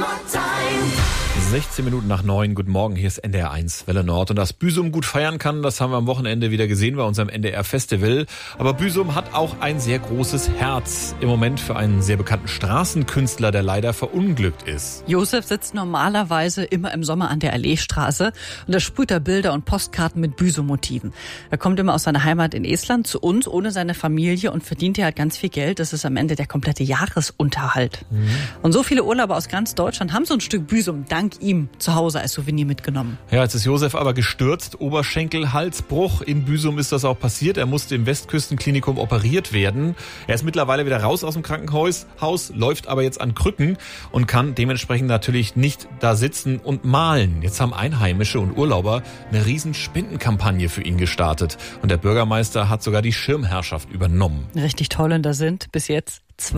16 Minuten nach 9. Guten Morgen, hier ist NDR 1 Welle Nord. Und dass Büsum gut feiern kann, das haben wir am Wochenende wieder gesehen bei unserem NDR Festival. Aber Büsum hat auch ein sehr großes Herz. Im Moment für einen sehr bekannten Straßenkünstler, der leider verunglückt ist. Josef sitzt normalerweise immer im Sommer an der Alleestraße und da sprüht er Bilder und Postkarten mit Büsum-Motiven. Er kommt immer aus seiner Heimat in Estland zu uns ohne seine Familie und verdient ja halt ganz viel Geld. Das ist am Ende der komplette Jahresunterhalt. Und so viele Urlauber aus ganz Deutschland haben so ein Stück Büsum dank ihm zu Hause als Souvenir mitgenommen. Ja, jetzt ist Josef aber gestürzt. Oberschenkel-Halsbruch. In Büsum ist das auch passiert. Er musste im Westküstenklinikum operiert werden. Er ist mittlerweile wieder raus aus dem Krankenhaus, läuft aber jetzt an Krücken und kann dementsprechend natürlich nicht da sitzen und malen. Jetzt haben Einheimische und Urlauber eine riesen Spendenkampagne für ihn gestartet. Und der Bürgermeister hat sogar die Schirmherrschaft übernommen. Richtig toll, und da sind bis jetzt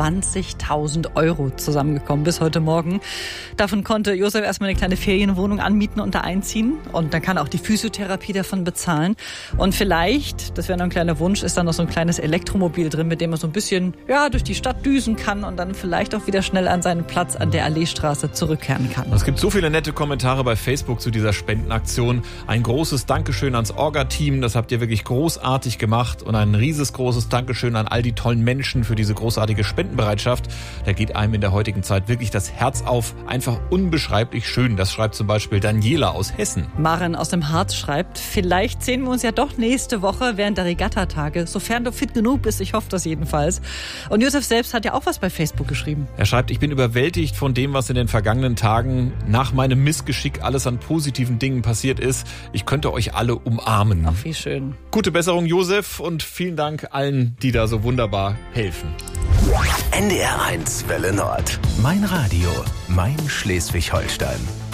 20.000 Euro zusammengekommen bis heute Morgen. Davon konnte Josef erstmal eine kleine Ferienwohnung anmieten und da einziehen. Und dann kann er auch die Physiotherapie davon bezahlen. Und vielleicht, das wäre noch ein kleiner Wunsch, ist dann noch so ein kleines Elektromobil drin, mit dem er so ein bisschen durch die Stadt düsen kann und dann vielleicht auch wieder schnell an seinen Platz an der Alleestraße zurückkehren kann. Es gibt so viele nette Kommentare bei Facebook zu dieser Spendenaktion. Ein großes Dankeschön ans Orga-Team, das habt ihr wirklich großartig gemacht. Und ein riesengroßes Dankeschön an all die tollen Menschen für diese großartige Spendenbereitschaft. Da geht einem in der heutigen Zeit wirklich das Herz auf. Einfach unbeschreiblich schön. Das schreibt zum Beispiel Daniela aus Hessen. Maren aus dem Harz schreibt, vielleicht sehen wir uns ja doch nächste Woche während der Regattatage, sofern du fit genug bist. Ich hoffe das jedenfalls. Und Josef selbst hat ja auch was bei Facebook geschrieben. Er schreibt, ich bin überwältigt von dem, was in den vergangenen Tagen nach meinem Missgeschick alles an positiven Dingen passiert ist. Ich könnte euch alle umarmen. Ach, wie schön. Gute Besserung, Josef, und vielen Dank allen, die da so wunderbar helfen. NDR 1 Welle Nord. Mein Radio, mein Schleswig-Holstein.